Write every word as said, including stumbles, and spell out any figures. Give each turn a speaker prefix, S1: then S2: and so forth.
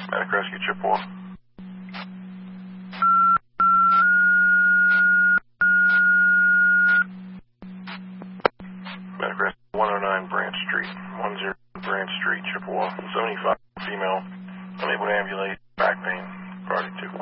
S1: Medic Rescue Chippewa. Medic Rescue one oh nine Branch Street, one oh Branch Street, Chippewa. seventy-five female, unable to ambulate, back pain, priority two.